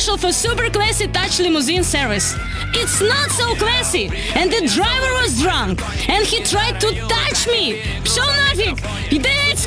commercial for super classy touch limousine service. It's not so classy, and the driver was drunk, and he tried to touch me. Пшел нафиг! Пидец!